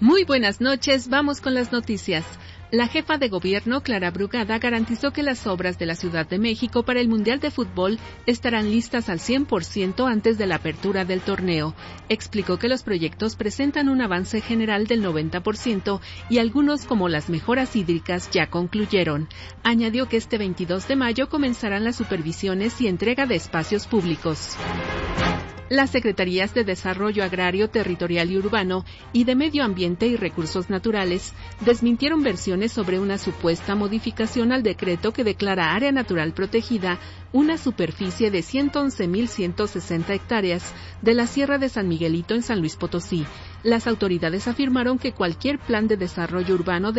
Muy buenas noches, vamos con las noticias. La jefa de gobierno, Clara Brugada, garantizó que las obras de la Ciudad de México para el Mundial de Fútbol estarán listas al 100% antes de la apertura del torneo. Explicó que los proyectos presentan un avance general del 90% y algunos, como las mejoras hídricas, ya concluyeron. Añadió que este 22 de mayo comenzarán las supervisiones y entrega de espacios públicos. Las Secretarías de Desarrollo Agrario, Territorial y Urbano y de Medio Ambiente y Recursos Naturales desmintieron versiones sobre una supuesta modificación al decreto que declara área natural protegida una superficie de 111.160 hectáreas de la Sierra de San Miguelito en San Luis Potosí. Las autoridades afirmaron que cualquier plan de desarrollo urbano